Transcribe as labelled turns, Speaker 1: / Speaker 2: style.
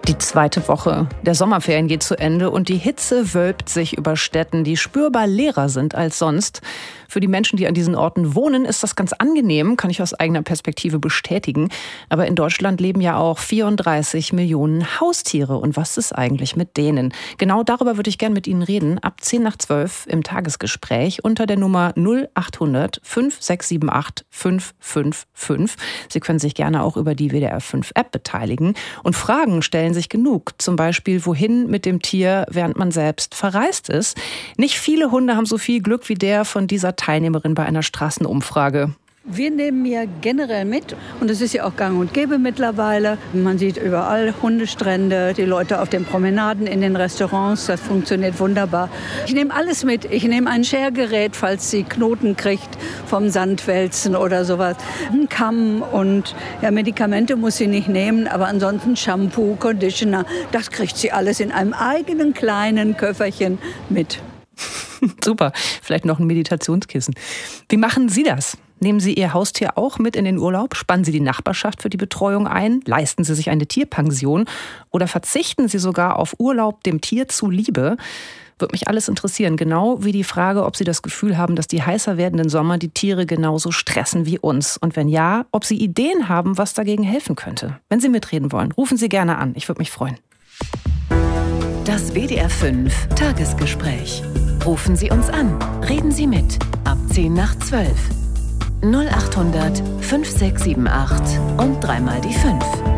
Speaker 1: Die zweite Woche der Sommerferien geht zu Ende und die Hitze wölbt sich über Städten, die spürbar leerer sind als sonst. Für die Menschen, die an diesen Orten wohnen, ist das ganz angenehm, kann ich aus eigener Perspektive bestätigen. Aber in Deutschland leben ja auch 34 Millionen Haustiere. Und was ist eigentlich mit denen? Genau darüber würde ich gerne mit Ihnen reden. Ab 10 nach 12 im Tagesgespräch unter der Nummer 0800 5678 555. Sie können sich gerne auch über die WDR 5 App beteiligen. Und Fragen stellen sich genug. Zum Beispiel, wohin mit dem Tier, während man selbst verreist ist. Nicht viele Hunde haben so viel Glück wie der von dieser Teilnehmerin bei einer Straßenumfrage.
Speaker 2: Wir nehmen ja generell mit und es ist ja auch gang und gäbe mittlerweile. Man sieht überall Hundestrände, die Leute auf den Promenaden, in den Restaurants, das funktioniert wunderbar. Ich nehme alles mit. Ich nehme ein Schergerät, falls sie Knoten kriegt vom Sandwälzen oder sowas. Ein Kamm und ja, Medikamente muss sie nicht nehmen, aber ansonsten Shampoo, Conditioner, das kriegt sie alles in einem eigenen kleinen Köfferchen mit.
Speaker 1: Super, vielleicht noch ein Meditationskissen. Wie machen Sie das? Nehmen Sie Ihr Haustier auch mit in den Urlaub? Spannen Sie die Nachbarschaft für die Betreuung ein? Leisten Sie sich eine Tierpension? Oder verzichten Sie sogar auf Urlaub dem Tier zuliebe? Würde mich alles interessieren, genau wie die Frage, ob Sie das Gefühl haben, dass die heißer werdenden Sommer die Tiere genauso stressen wie uns. Und wenn ja, ob Sie Ideen haben, was dagegen helfen könnte. Wenn Sie mitreden wollen, rufen Sie gerne an. Ich würde mich freuen.
Speaker 3: Das WDR 5 Tagesgespräch. Rufen Sie uns an. Reden Sie mit. Ab 10 nach 12. 0800 5678 und dreimal die 5.